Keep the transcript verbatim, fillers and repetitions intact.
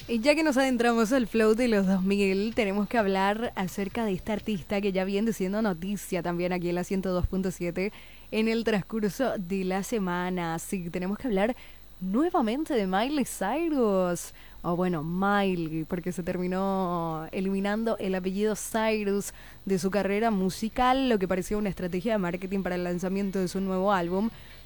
Y ya que nos adentramos al flow de los dos mil, tenemos que hablar acerca de esta artista que ya viene siendo noticia también aquí en la ciento dos punto siete en el transcurso de la semana. Sí, tenemos que hablar nuevamente de Miley Cyrus. O bueno, Miley, porque se terminó eliminando el apellido Cyrus de su carrera musical, lo que parecía una estrategia de marketing para el lanzamiento de su nuevo álbum.